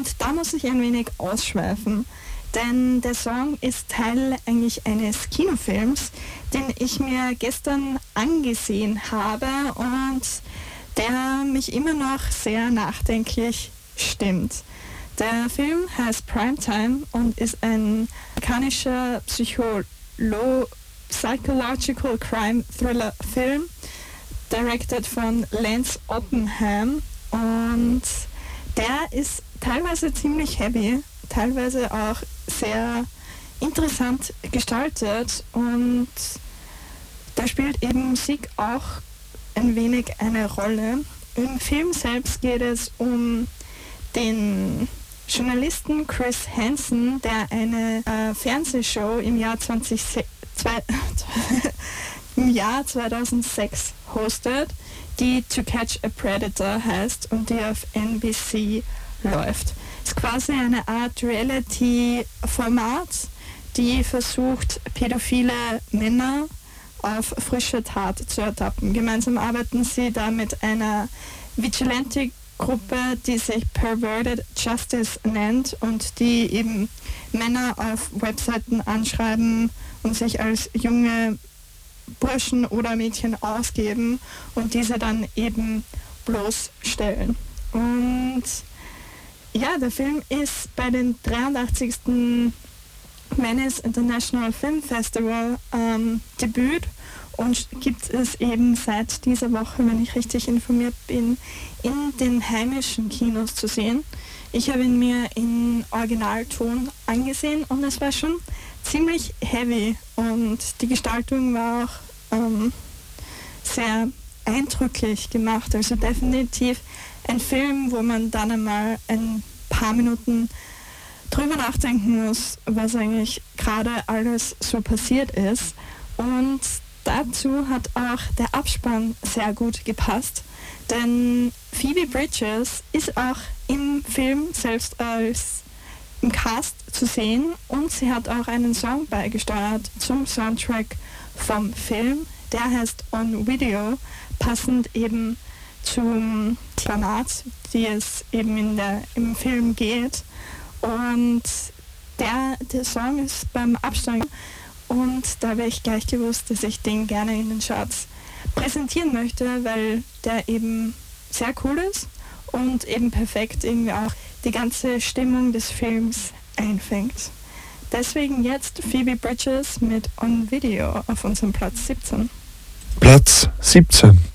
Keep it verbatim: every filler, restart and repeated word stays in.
Und da muss ich ein wenig ausschweifen, denn der Song ist Teil eigentlich eines Kinofilms, den ich mir gestern angesehen habe und der mich immer noch sehr nachdenklich stimmt. Der Film heißt Primetime und ist ein amerikanischer Psycholo- Psychological Crime Thriller Film, directed von Lance Oppenheim, und der ist teilweise ziemlich heavy, teilweise auch sehr interessant gestaltet, und da spielt eben Musik auch ein wenig eine Rolle. Im Film selbst geht es um den Journalisten Chris Hansen, der eine äh, Fernsehshow im Jahr, zwanzig, zwei, im Jahr zweitausendsechs hostet, die To Catch a Predator heißt und die auf N B C läuft. Es ist quasi eine Art Reality-Format, die versucht, pädophile Männer auf frische Tat zu ertappen. Gemeinsam arbeiten sie da mit einer Vigilante-Gruppe, die sich Perverted Justice nennt und die eben Männer auf Webseiten anschreiben und sich als junge Burschen oder Mädchen ausgeben und diese dann eben bloßstellen. Und ja, der Film ist bei den dreiundachtzigsten Venice International Film Festival ähm, Debüt und gibt es eben seit dieser Woche, wenn ich richtig informiert bin, in den heimischen Kinos zu sehen. Ich habe ihn mir in Originalton angesehen und es war schon ziemlich heavy und die Gestaltung war auch ähm, sehr eindrücklich gemacht. Also definitiv ein Film, wo man dann einmal ein paar Minuten drüber nachdenken muss, was eigentlich gerade alles so passiert ist. Und dazu hat auch der Abspann sehr gut gepasst, denn Phoebe Bridgers ist auch im Film selbst als im Cast zu sehen und sie hat auch einen Song beigesteuert zum Soundtrack vom Film, der heißt On Video, passend eben zum Format, die es eben in der, im Film geht. Und der, der Song ist beim Abstand und da habe ich gleich gewusst, dass ich den gerne in den Charts präsentieren möchte, weil der eben sehr cool ist und eben perfekt irgendwie auch die ganze Stimmung des Films einfängt. Deswegen jetzt Phoebe Bridgers mit On Video auf unserem Platz siebzehn. Platz siebzehn.